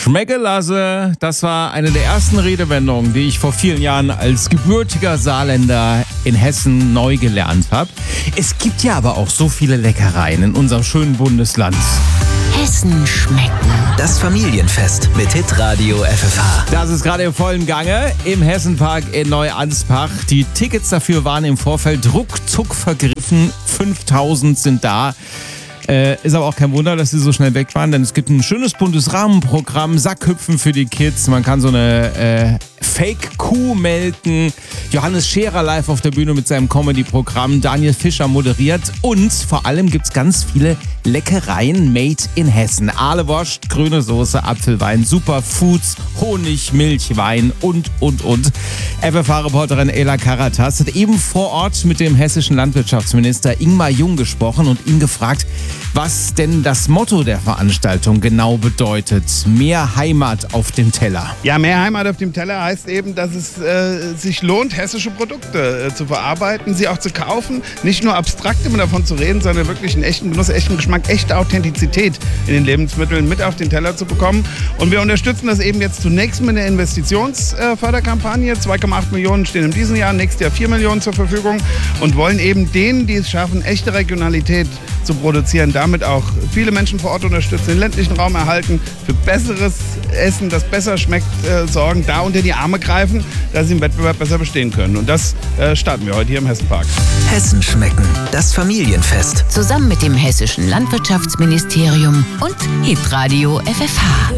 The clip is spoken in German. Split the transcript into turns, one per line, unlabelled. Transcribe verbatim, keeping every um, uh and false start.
Schmeckelasse, das war eine der ersten Redewendungen, die ich vor vielen Jahren als gebürtiger Saarländer in Hessen neu gelernt habe. Es gibt ja aber auch so viele Leckereien in unserem schönen Bundesland.
Hessen schmecken.
Das Familienfest mit Hitradio F F H.
Das ist gerade im vollen Gange im Hessenpark in Neuansbach. Die Tickets dafür waren im Vorfeld ruckzuck vergriffen. fünftausend sind da. Äh, ist aber auch kein Wunder, dass sie so schnell weg waren, denn es gibt ein schönes buntes Rahmenprogramm, Sackhüpfen für die Kids, man kann so eine äh, Fake-Kuh melken, Johannes Scherer live auf der Bühne mit seinem Comedy-Programm, Daniel Fischer moderiert und vor allem gibt es ganz viele Leckereien made in Hessen. Ahlewurst, grüne Soße, Apfelwein, Superfoods, Honig, Milch, Wein und, und, und. F F H-Reporterin Ela Karatas hat eben vor Ort mit dem hessischen Landwirtschaftsminister Ingmar Jung gesprochen und ihn gefragt, was denn das Motto der Veranstaltung genau bedeutet. Mehr Heimat auf dem Teller.
Ja, mehr Heimat auf dem Teller heißt eben, dass es äh, sich lohnt, hessische Produkte äh, zu verarbeiten, sie auch zu kaufen. Nicht nur abstrakt immer davon zu reden, sondern wirklich einen echten Genuss, echten Geschmack, echte Authentizität in den Lebensmitteln mit auf den Teller zu bekommen. Und wir unterstützen das eben jetzt zunächst mit einer Investitionsförderkampagne. zwei Komma acht Millionen stehen in diesem Jahr, nächstes Jahr vier Millionen zur Verfügung und wollen eben denen, die es schaffen, echte Regionalität zu produzieren, damit auch viele Menschen vor Ort unterstützen, den ländlichen Raum erhalten, für besseres Essen, das besser schmeckt, äh, sorgen, da unter die Arme greifen, dass sie im Wettbewerb besser bestehen können. Und das äh, starten wir heute hier im Hessenpark.
Hessen schmecken. Das Familienfest.
Zusammen mit dem Hessischen Landwirtschaftsministerium und Hitradio F F H.